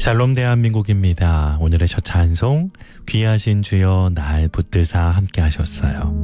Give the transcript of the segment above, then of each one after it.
샬롬 대한민국입니다. 오늘의 첫 찬송 귀하신 주여 날 붙드사 함께 하셨어요.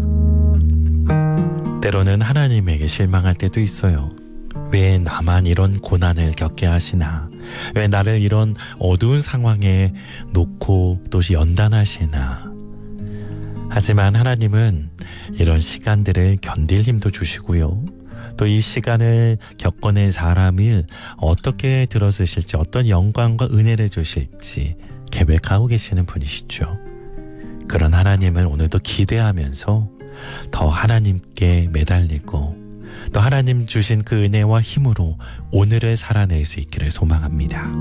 때로는 하나님에게 실망할 때도 있어요. 왜 나만 이런 고난을 겪게 하시나? 왜 나를 이런 어두운 상황에 놓고 또 연단하시나? 하지만 하나님은 이런 시간들을 견딜 힘도 주시고요. 또 이 시간을 겪어낸 사람을 어떻게 들어주실지, 어떤 영광과 은혜를 주실지 계획하고 계시는 분이시죠. 그런 하나님을 오늘도 기대하면서 더 하나님께 매달리고 또 하나님 주신 그 은혜와 힘으로 오늘을 살아낼 수 있기를 소망합니다.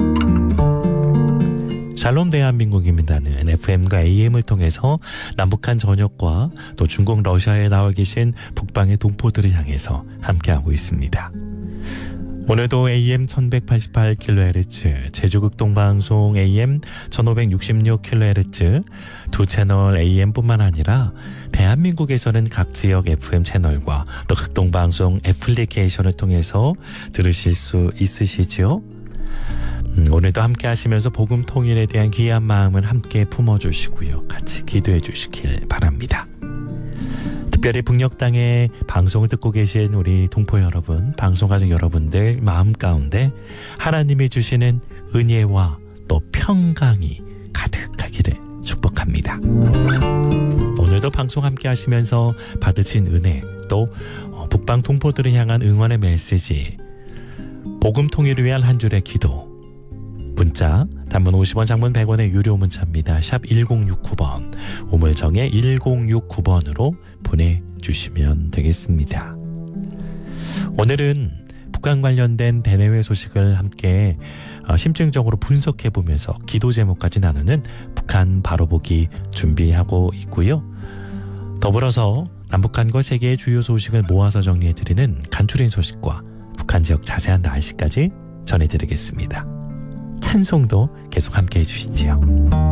샬롬 대한민국입니다는 FM과 AM을 통해서 남북한 전역과 또 중국 러시아에 나와 계신 북방의 동포들을 향해서 함께하고 있습니다. 오늘도 AM 1188kHz, 제주극동방송 AM 1566kHz 두 채널 AM뿐만 아니라 대한민국에서는 각 지역 FM 채널과 또 극동방송 애플리케이션을 통해서 들으실 수 있으시죠? 오늘도 함께 하시면서 복음 통일에 대한 귀한 마음을 함께 품어주시고요. 같이 기도해 주시길 바랍니다. 특별히 북녘 땅에 방송을 듣고 계신 우리 동포 여러분, 방송가족 여러분들 마음 가운데 하나님이 주시는 은혜와 또 평강이 가득하기를 축복합니다. 오늘도 방송 함께 하시면서 받으신 은혜, 또 북방 동포들을 향한 응원의 메시지, 복음 통일을 위한 한 줄의 기도, 문자 단문 50원, 장문 100원의 유료 문자입니다. 샵 1069번, 우물정에 1069번으로 보내주시면 되겠습니다. 오늘은 북한 관련된 대내외 소식을 함께 심층적으로 분석해보면서 기도 제목까지 나누는 북한 바로보기 준비하고 있고요. 더불어서 남북한과 세계의 주요 소식을 모아서 정리해드리는 간추린 소식과 북한 지역 자세한 날씨까지 전해드리겠습니다. 찬송도 계속 함께 해주시지요.